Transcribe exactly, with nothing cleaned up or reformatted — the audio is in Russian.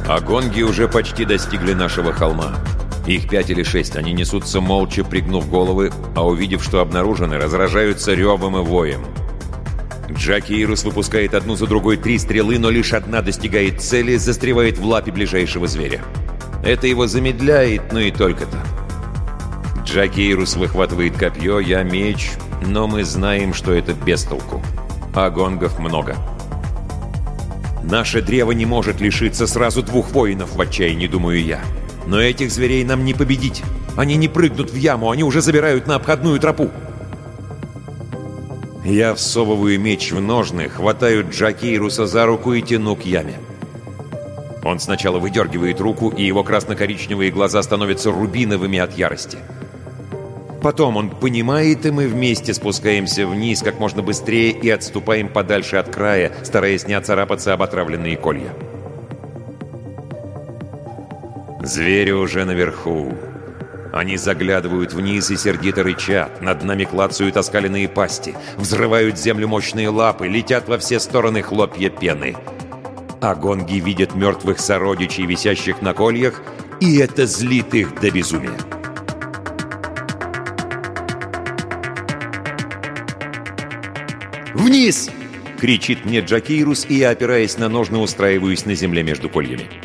Агонги уже почти достигли нашего холма. Их пять или шесть, они несутся молча, пригнув головы, а увидев, что обнаружены, разражаются ревом и воем. Джакейрус выпускает одну за другой три стрелы, но лишь одна достигает цели, застревает в лапе ближайшего зверя. Это его замедляет, но и только-то. Джакейрус выхватывает копье, я меч, но мы знаем, что это без толку. Агонгов много. Наше древо не может лишиться сразу двух воинов, в отчаянии думаю я. Но этих зверей нам не победить. Они не прыгнут в яму, они уже забирают на обходную тропу. Я всовываю меч в ножны, хватаю Джакейруса за руку и тяну к яме. Он сначала выдергивает руку, и его красно-коричневые глаза становятся рубиновыми от ярости. Потом он понимает, и мы вместе спускаемся вниз как можно быстрее и отступаем подальше от края, стараясь не оцарапаться об отравленные колья. Звери уже наверху. Они заглядывают вниз и сердито рычат, над нами клацают оскаленные пасти, взрывают землю мощные лапы, летят во все стороны хлопья пены. Агонги видят мертвых сородичей, висящих на кольях, и это злит их до безумия. «Вниз!» — кричит мне Джакейрус, и я, опираясь на ножны, устраиваюсь на земле между кольями.